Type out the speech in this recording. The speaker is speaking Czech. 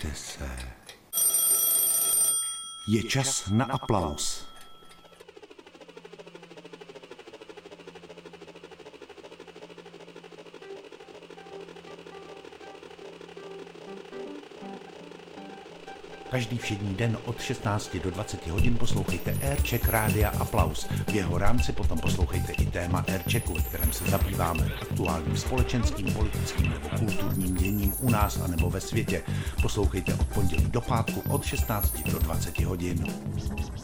Usaďte se. Je čas na aplaus. Každý všední den od 16 do 20 hodin poslouchejte Aircheck Rádia Aplaus. V jeho rámci potom poslouchejte i téma Airchecku, ve kterém se zabýváme aktuálním společenským, politickým nebo kulturním děním u nás anebo ve světě. Poslouchejte od pondělí do pátku od 16 do 20 hodin.